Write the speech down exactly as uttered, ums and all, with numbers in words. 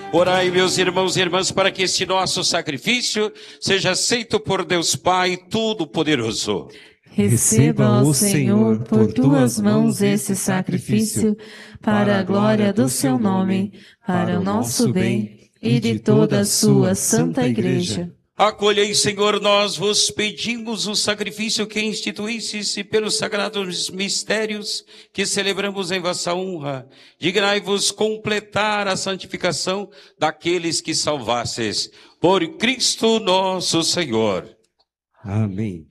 Orai, meus irmãos e irmãs, para que este nosso sacrifício seja aceito por Deus Pai Todo-Poderoso. Receba, ó Senhor, por tuas mãos esse sacrifício, para a glória do seu nome, para o nosso bem e de toda a sua santa Igreja. Acolhei, Senhor, nós vos pedimos o sacrifício que instituísse pelos sagrados mistérios que celebramos em vossa honra. Dignai-vos completar a santificação daqueles que salvastes. Por Cristo nosso Senhor. Amém.